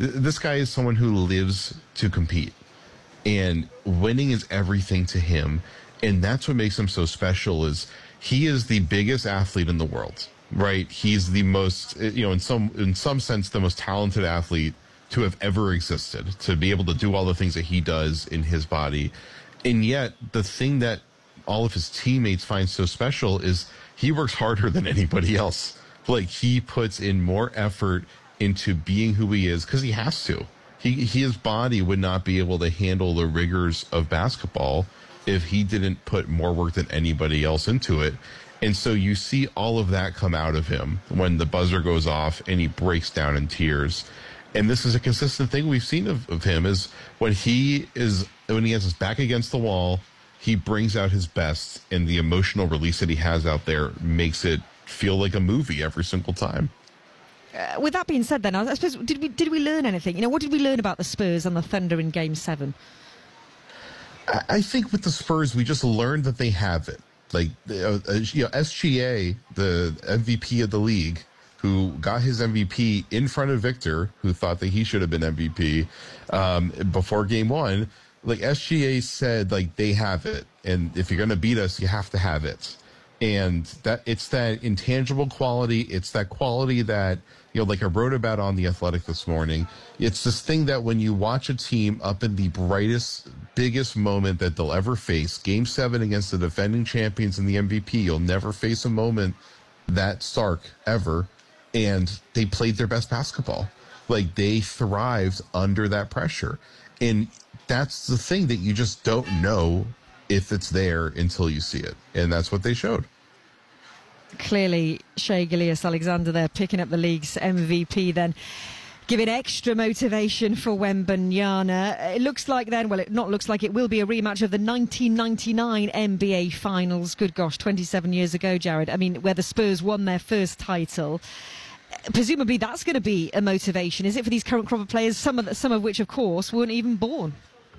This guy is someone who lives to compete, and winning is everything to him. And that's what makes him so special. Is he is the biggest athlete in the world, right? He's the most, in some sense, the most talented athlete to have ever existed, to be able to do all the things that he does in his body. And yet, the thing that all of his teammates find so special is he works harder than anybody else. Like, he puts in more effort into being who he is because he has to. His body would not be able to handle the rigors of basketball if he didn't put more work than anybody else into it. And so you see all of that come out of him when the buzzer goes off and he breaks down in tears. And this is a consistent thing we've seen of him, is when he has his back against the wall, he brings out his best, and the emotional release that he has out there makes it feel like a movie every single time. With that being said, then, I suppose, did we learn anything? What did we learn about the Spurs and the Thunder in Game 7? I think with the Spurs, we just learned that they have it. Like, SGA, the MVP of the league, who got his MVP in front of Victor, who thought that he should have been MVP before Game 1. Like, SGA said, like, they have it, and if you're going to beat us, you have to have it. And that it's that intangible quality. It's that quality that, like I wrote about on The Athletic this morning. It's this thing that when you watch a team up in the brightest, biggest moment that they'll ever face, Game 7 against the defending champions and the MVP, you'll never face a moment that stark ever. And they played their best basketball. Like, they thrived under that pressure. And that's the thing that you just don't know if it's there until you see it. And that's what they showed. Clearly, Shai Gilgeous-Alexander there picking up the league's MVP then, giving extra motivation for Wembanyama. It looks like then, it will be a rematch of the 1999 NBA Finals. Good gosh, 27 years ago, Jared. I mean, where the Spurs won their first title. Presumably that's going to be a motivation, is it, for these current crop of players, some of which, of course, weren't even born?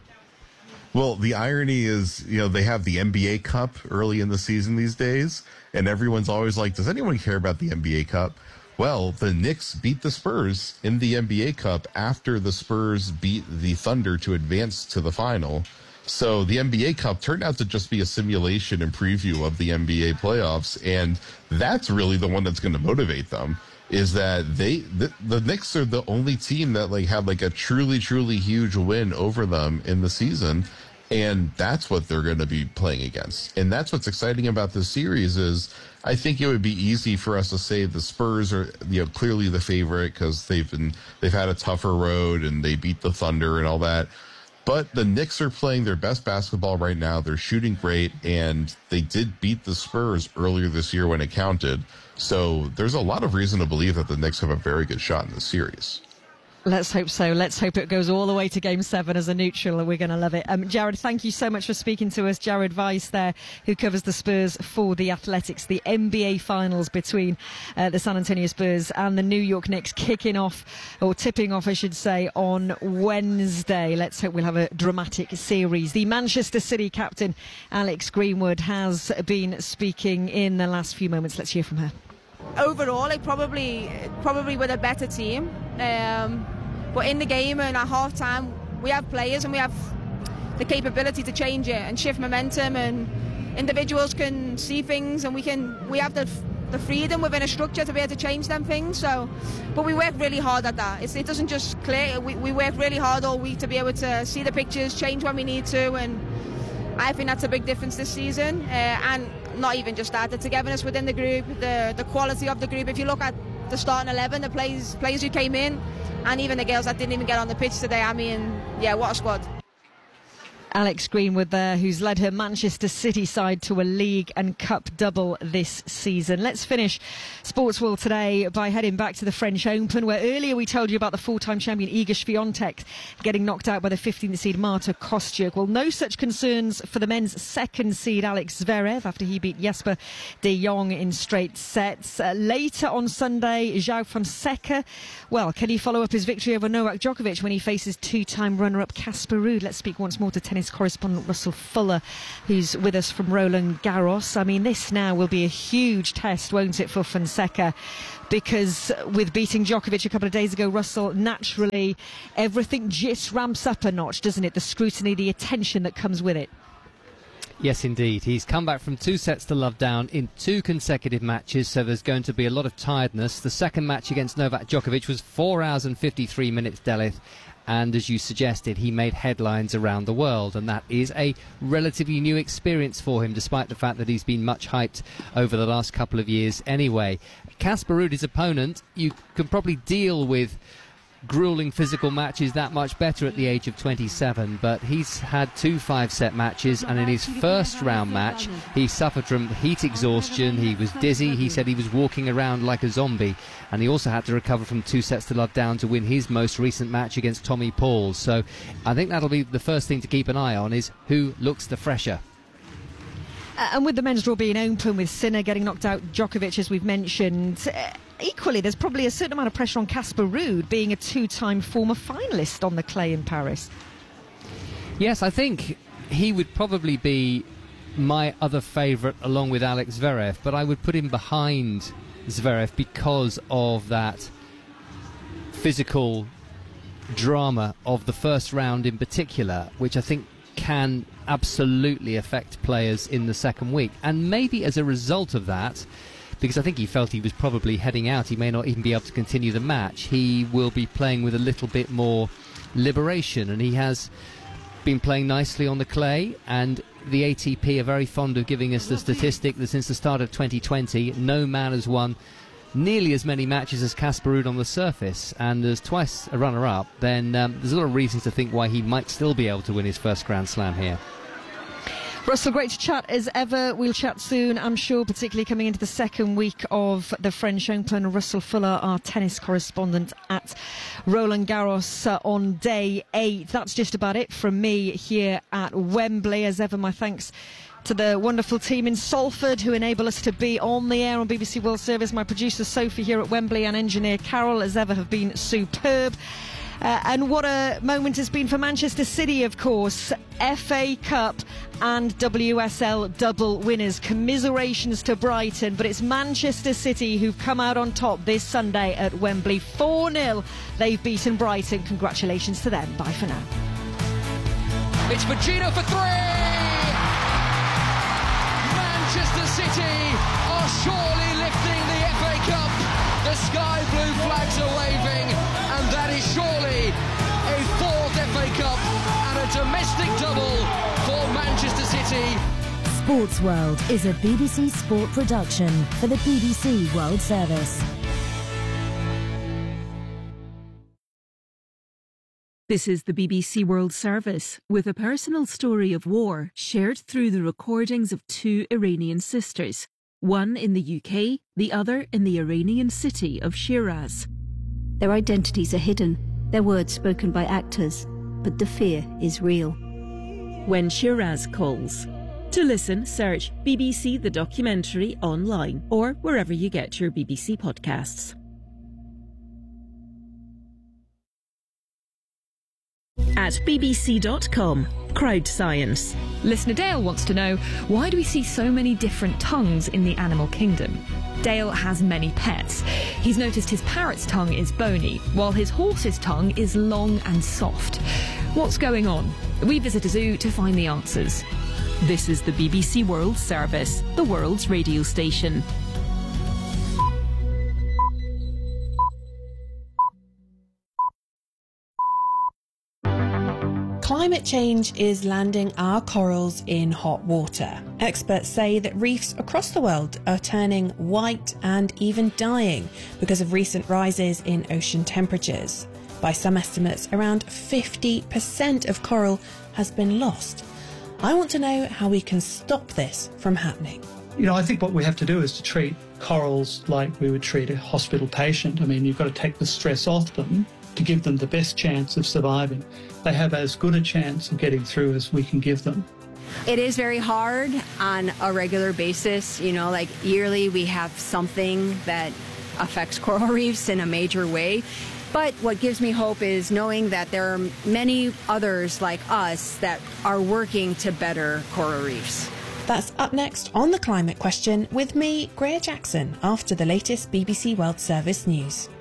Well, the irony is, they have the NBA Cup early in the season these days, and everyone's always like, does anyone care about the NBA Cup? Well, the Knicks beat the Spurs in the NBA Cup after the Spurs beat the Thunder to advance to the final. So the NBA Cup turned out to just be a simulation and preview of the NBA playoffs, and that's really the one that's going to motivate them. Is that the Knicks are the only team that had a truly, truly huge win over them in the season, and that's what they're going to be playing against. And that's what's exciting about this series is I think it would be easy for us to say the Spurs are clearly the favorite because they've had a tougher road and they beat the Thunder and all that. But the Knicks are playing their best basketball right now. They're shooting great, and they did beat the Spurs earlier this year when it counted. So there's a lot of reason to believe that the Knicks have a very good shot in this series. Let's hope so. Let's hope it goes all the way to Game 7 as a neutral, and we're going to love it. Jared, thank you so much for speaking to us. Jared Weiss there, who covers the Spurs for The Athletics. The NBA Finals between the San Antonio Spurs and the New York Knicks tipping off, I should say, on Wednesday. Let's hope we'll have a dramatic series. The Manchester City captain, Alex Greenwood, has been speaking in the last few moments. Let's hear from her. Overall, probably with a better team. But in the game and at half time, we have players and we have the capability to change it and shift momentum, and individuals can see things, and we have the freedom within a structure to be able to change them things. So, but we work really hard at that. It doesn't just click. We work really hard all week to be able to see the pictures, change when we need to, and I think that's a big difference this season. And not even just that, the togetherness within the group, the quality of the group. If you look at the starting 11, the players who came in, and even the girls that didn't even get on the pitch today, I mean, yeah, what a squad. Alex Greenwood there, who's led her Manchester City side to a league and cup double this season. Let's finish Sports World today by heading back to the French Open, where earlier we told you about the four-time champion Iga Swiatek getting knocked out by the 15th seed Marta Kostyuk. Well, no such concerns for the men's second seed Alex Zverev after he beat Jesper de Jong in straight sets. Later on Sunday, João Fonseca, well, can he follow up his victory over Novak Djokovic when he faces two-time runner-up Casper Ruud? Let's speak once more to tennis tennis correspondent Russell Fuller, who's with us from Roland Garros. I mean, this now will be a huge test, won't it, for Fonseca? Because with beating Djokovic a couple of days ago, Russell, naturally, everything just ramps up a notch, doesn't it? The scrutiny, the attention that comes with it. Yes, indeed. He's come back from 2 sets to love down in 2 consecutive matches, so there's going to be a lot of tiredness. The second match against Novak Djokovic was 4 hours and 53 minutes, Delith, and as you suggested, he made headlines around the world, and that is a relatively new experience for him, despite the fact that he's been much hyped over the last couple of years anyway. Casper Ruud, his opponent, you can probably deal with grueling physical matches that much better at the age of 27, but he's had 2 5-set matches, and in his first round match he suffered from heat exhaustion. He was dizzy. He said he was walking around like a zombie, and he also had to recover from 2 sets to love down to win his most recent match against Tommy Paul. So I think that'll be the first thing to keep an eye on, is who looks the fresher. And with the men's draw being open, with Sinner getting knocked out, Djokovic, as we've mentioned, equally there's probably a certain amount of pressure on Casper Ruud, being a 2-time former finalist on the clay in Paris. Yes, I think he would probably be my other favourite along with Alex Zverev, but I would put him behind Zverev because of that physical drama of the first round in particular, which I think can absolutely affect players in the second week. And maybe as a result of that, because I think he felt he was probably heading out, he may not even be able to continue the match, he will be playing with a little bit more liberation, and he has been playing nicely on the clay. And the ATP are very fond of giving us the statistic that since the start of 2020 no man has won nearly as many matches as Casper Ruud on the surface, and as twice a runner-up, then there's a lot of reasons to think why he might still be able to win his first Grand Slam here. Russell, great to chat as ever. We'll chat soon, I'm sure, particularly coming into the second week of the French Open. Russell Fuller, our tennis correspondent at Roland Garros on day 8. That's just about it from me here at Wembley. As ever, my thanks to the wonderful team in Salford who enable us to be on the air on BBC World Service. My producer Sophie here at Wembley and engineer Carol, as ever, have been superb. And what a moment it's been for Manchester City, of course. FA Cup and WSL double winners. Commiserations to Brighton, but it's Manchester City who've come out on top this Sunday at Wembley. 4-0 they've beaten Brighton. Congratulations to them. Bye for now. It's Pacino for 3! Manchester City are surely lifting the FA Cup. The sky blue flags are waving, and that is surely a 4th FA Cup and a domestic double for Manchester City. Sports World is a BBC Sport production for the BBC World Service. This is the BBC World Service, with a personal story of war shared through the recordings of 2 Iranian sisters, one in the UK, the other in the Iranian city of Shiraz. Their identities are hidden, their words spoken by actors, but the fear is real. When Shiraz Calls. To listen, search BBC The Documentary online or wherever you get your BBC podcasts. At bbc.com, Crowd Science. Listener Dale wants to know, why do we see so many different tongues in the animal kingdom? Dale has many pets. He's noticed his parrot's tongue is bony, while his horse's tongue is long and soft. What's going on? We visit a zoo to find the answers. This is the BBC World Service, the world's radio station. Climate change is landing our corals in hot water. Experts say that reefs across the world are turning white and even dying because of recent rises in ocean temperatures. By some estimates, around 50% of coral has been lost. I want to know how we can stop this from happening. I think what we have to do is to treat corals like we would treat a hospital patient. I mean, you've got to take the stress off them to give them the best chance of surviving. They have as good a chance of getting through as we can give them. It is very hard on a regular basis. Like yearly we have something that affects coral reefs in a major way. But what gives me hope is knowing that there are many others like us that are working to better coral reefs. That's up next on The Climate Question with me, Greer Jackson, after the latest BBC World Service news.